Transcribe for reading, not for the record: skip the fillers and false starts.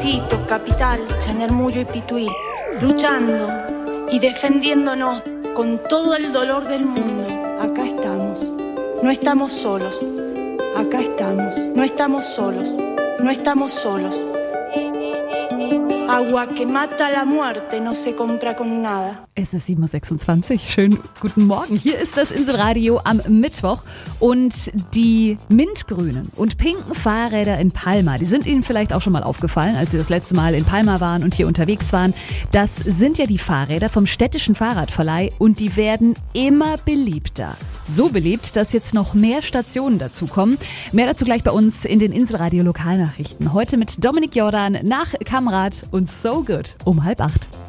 Quito, Capital, Chañarmullo y Pituí, luchando y defendiéndonos con todo el dolor del mundo. Acá estamos, no estamos solos, acá estamos, no estamos solos, no estamos solos. Agua que mata la muerte no se compra con nada. Es ist 7.26 Uhr. Schönen guten Morgen. Hier ist das Inselradio am Mittwoch. Und die mintgrünen und pinken Fahrräder in Palma, die sind Ihnen vielleicht auch schon mal aufgefallen, als Sie das letzte Mal in Palma waren und hier unterwegs waren. Das sind ja die Fahrräder vom städtischen Fahrradverleih und die werden immer beliebter. So beliebt, dass jetzt noch mehr Stationen dazukommen. Mehr dazu gleich bei uns in den Inselradio Lokalnachrichten. Heute mit Dominik Jordan nach Kamrat und So Good um 7:30.